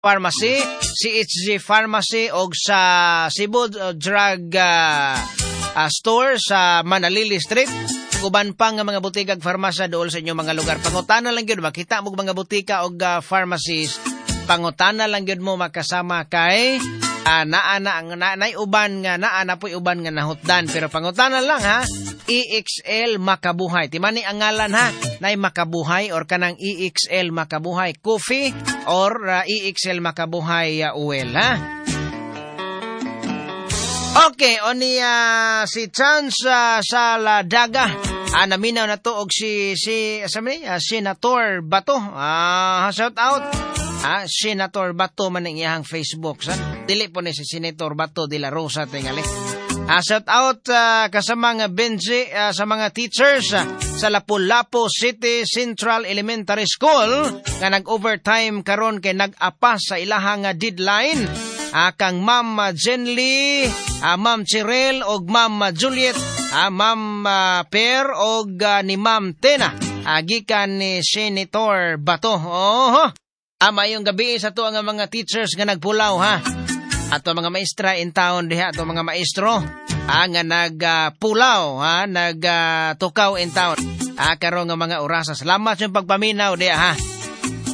Pharmacy, CHG Pharmacy og sa Cebu Drug Store sa Manalili Street. Uban pa nga mga butikag farmasya dool sa inyong mga lugar. Pangutana lang yun, makita mo mga butika og pharmacies. Pangutana lang yun mo makasama kay naay uban nga napoy uban nga nahutdan. Pero pangutana lang ha, EXL Makabuhay. Timani ang ngalan ha, nay Makabuhay or kanang EXL Makabuhay Coffee or EXL Makabuhay Oil ha. Okay, oni si Chance Saladaga. Naminaw na to og si Senator Bato. Shout out. Senator Bato man ang iyang Facebook. Dili po ni si Senator Bato de la Rosa tingali. Shout out kasama nga Benji sa mga teachers sa Lapu-Lapu City Central Elementary School nga nag-overtime karon kay nag-apa sa ilahang deadline. Kang Ma'am Jenly, Ma'am Chirel og Ma'am Juliet, Ma'am Per og ni Ma'am Tena. Gikan ni Senator Bato. Mayong gabi sa to ang mga teachers nga nagpulaw ha. Ato mga maestra in town diha, ato mga maestro nga nagpulaw nagtukaw in town. Karon nga mga orasa. Salamat sa pagpaminaw diha ha.